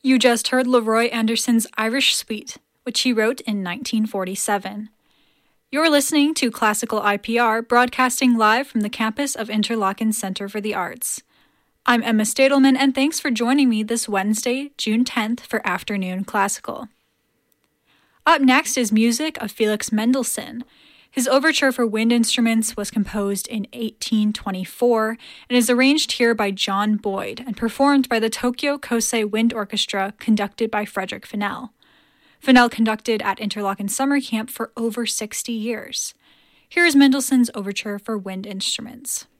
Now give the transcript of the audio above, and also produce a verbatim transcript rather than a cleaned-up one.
You just heard Leroy Anderson's Irish Suite, which he wrote in nineteen forty-seven. You're listening to Classical I P R, broadcasting live from the campus of Interlochen Center for the Arts. I'm Emma Stadelman, and thanks for joining me this Wednesday, June tenth, for Afternoon Classical. Up next is music of Felix Mendelssohn. His overture for wind instruments was composed in eighteen twenty-four and is arranged here by John Boyd and performed by the Tokyo Kosei Wind Orchestra, conducted by Frederick Fennell. Fennell conducted at Interlochen Summer Camp for over sixty years. Here is Mendelssohn's overture for wind instruments.